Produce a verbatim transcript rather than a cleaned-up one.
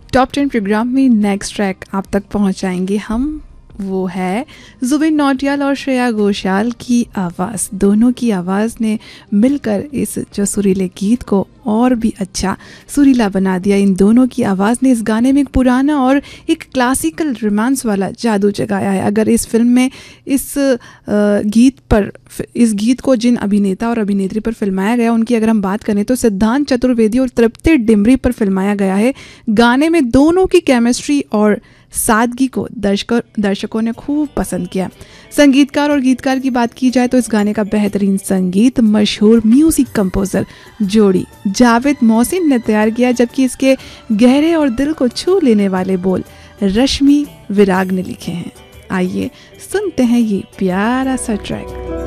Top ten programme में next track आप तक पहुंचाएंगे हम, वो है जुबिन नौटियाल और श्रेया घोषाल की आवाज़। दोनों की आवाज़ ने मिलकर इस जो सुरीले गीत को और भी अच्छा सुरीला बना दिया। इन दोनों की आवाज़ ने इस गाने में एक पुराना और एक क्लासिकल रोमांस वाला जादू जगाया है। अगर इस फिल्म में इस गीत पर इस गीत को जिन अभिनेता और अभिनेत्री पर फिल्माया गया उनकी अगर हम बात करें तो सिद्धांत चतुर्वेदी और तृप्ति डिमरी पर फिल्माया गया है। गाने में दोनों की केमिस्ट्री और सादगी को दर्शकों दर्शकों ने खूब पसंद किया। संगीतकार और गीतकार की बात की जाए तो इस गाने का बेहतरीन संगीत मशहूर म्यूजिक कंपोजर जोड़ी जावेद मोहसिन ने तैयार किया, जबकि इसके गहरे और दिल को छू लेने वाले बोल रश्मि विराग ने लिखे हैं। आइए सुनते हैं ये प्यारा सा ट्रैक।